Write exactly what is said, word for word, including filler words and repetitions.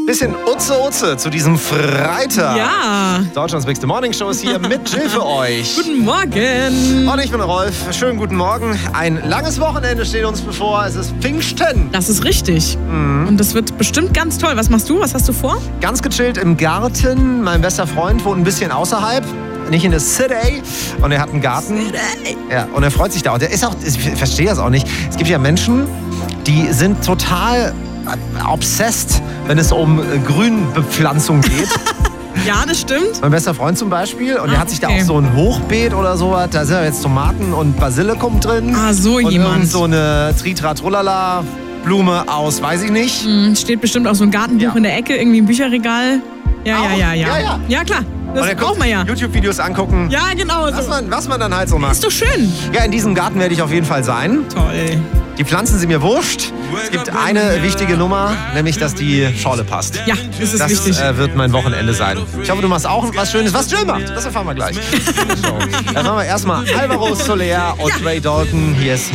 Bisschen Utze-Utze zu diesem Freitag. Ja. Deutschlands Bigste Morning Show ist hier mit Jill für euch. Guten Morgen. Und ich bin Rolf. Schönen guten Morgen. Ein langes Wochenende steht uns bevor. Es ist Pfingsten. Das ist richtig. Mhm. Und das wird bestimmt ganz toll. Was machst du? Was hast du vor? Ganz gechillt im Garten. Mein bester Freund wohnt ein bisschen außerhalb. Nicht in der City. Und er hat einen Garten. City. Ja, und er freut sich da. Und er ist auch, ich verstehe das auch nicht. Es gibt ja Menschen, die sind total obsessed, wenn es um Grünbepflanzung geht. Ja, das stimmt. Mein bester Freund zum Beispiel. Und ah, der hat sich okay. da auch so ein Hochbeet oder sowas. Da sind ja jetzt Tomaten und Basilikum drin. Ah, so und jemand. Und so eine Tritra-Trullala Blume aus, weiß ich nicht. Hm, steht bestimmt auch so ein Gartenbuch ja. in der Ecke, irgendwie im Bücherregal. Ja, auch? ja, ja, ja. Ja, ja. Ja, klar. Das braucht man ja. YouTube-Videos angucken. Ja, genau. Was, so. man, was man dann halt so macht. Ist doch schön. Ja, in diesem Garten werde ich auf jeden Fall sein. Toll. Die Pflanzen sind mir wurscht. Es gibt eine wichtige Nummer, nämlich, dass die Schorle passt. Ja, das ist das, wichtig. Das äh, wird mein Wochenende sein. Ich hoffe, du machst auch was Schönes. Was Jill macht, das erfahren wir gleich. Dann machen wir erstmal Alvaro Soler und ja. Ray Dalton. Hier ist